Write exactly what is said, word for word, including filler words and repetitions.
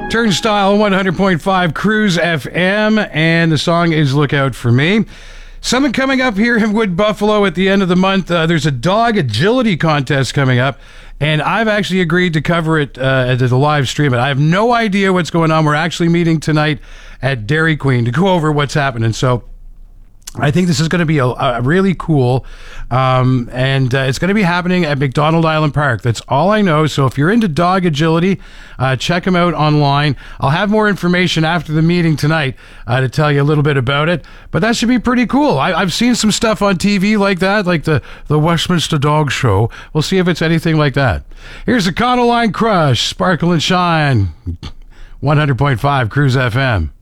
Turnstile one hundred point five Cruise F M, and the song is Look Out For Me. Something coming up here in Wood Buffalo at the end of the month. Uh, there's a dog agility contest coming up, and I've actually agreed to cover it uh, as a live stream. I have no idea what's going on. We're actually meeting tonight at Dairy Queen to go over what's happening. So I think this is going to be a, a really cool, um, and uh, it's going to be happening at McDonald Island Park. That's all I know. So if you're into dog agility, uh, check them out online. I'll have more information after the meeting tonight uh, to tell you a little bit about it. But that should be pretty cool. I, I've seen some stuff on T V like that, like the, the Westminster Dog Show. We'll see if it's anything like that. Here's the Econoline Crush, Sparkle and Shine, one hundred point five Cruise F M.